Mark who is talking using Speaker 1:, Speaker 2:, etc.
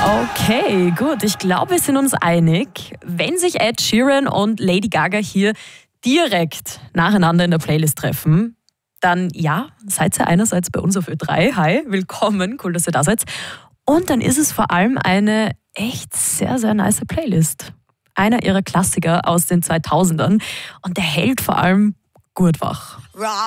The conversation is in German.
Speaker 1: Okay, gut. Ich glaube, wir sind uns einig. Wenn sich Ed Sheeran und Lady Gaga hier direkt nacheinander in der Playlist treffen, dann ja, seid ihr einerseits bei uns auf Ö3. Hi, willkommen, cool, dass ihr da seid. Und dann ist es vor allem eine echt sehr, sehr nice Playlist. Einer ihrer Klassiker aus den 2000ern. Und der hält vor allem gut wach.